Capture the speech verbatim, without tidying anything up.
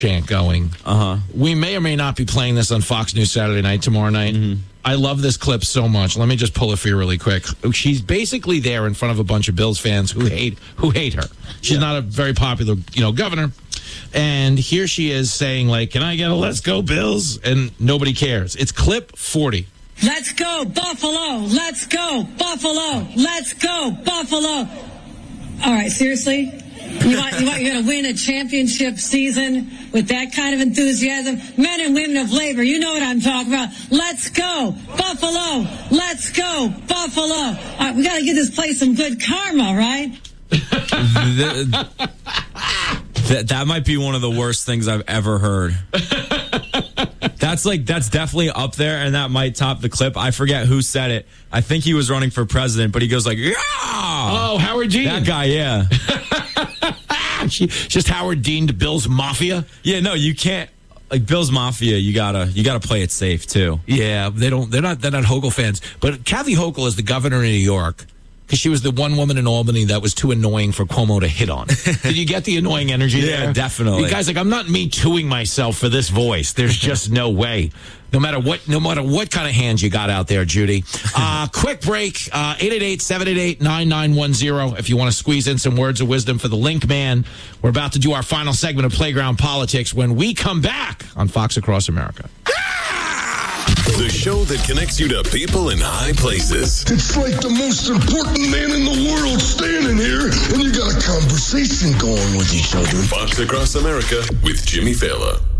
chant going. Uh-huh. We may or may not be playing this on Fox News Saturday night, tomorrow night. Mm-hmm. I love this clip so much. Let me just pull it for you really quick. She's basically there in front of a bunch of Bills fans who hate who hate her. She's yeah. not a very popular, you know, governor. And here she is saying, like, can I get a let's go Bills? And nobody cares. It's clip forty. Let's go, Buffalo. Let's go, Buffalo. Let's go, Buffalo. All right, seriously? You want, you want, you're going to win a championship season with that kind of enthusiasm? Men and women of labor, you know what I'm talking about. Let's go, Buffalo. Let's go, Buffalo. All right, we got to give this place some good karma, right? that, that, that might be one of the worst things I've ever heard. That's like, that's definitely up there, and that might top the clip. I forget who said it. I think he was running for president, but he goes like, yeah! Oh, Howard Dean. That guy, yeah. she, just Howard Dean to Bill's Mafia? Yeah, no, you can't. Like Bill's Mafia, you gotta you gotta play it safe too. Yeah, they don't. They're not. They're not Hochul fans. But Kathy Hochul is the governor of New York because she was the one woman in Albany that was too annoying for Cuomo to hit on. Did you get the annoying energy yeah, there? Definitely. You guys, like, I'm not me tooing myself for this voice. There's just no way. No matter what, no matter what kind of hands you got out there, Judy. Uh, quick break. Uh, eight eight eight, seven eight eight, nine nine one zero. If you want to squeeze in some words of wisdom for the Link Man, we're about to do our final segment of Playground Politics when we come back on Fox Across America. The show that connects you to people in high places. It's like the most important man in the world standing here, and you got a conversation going with each other. Fox Across America with Jimmy Fallon.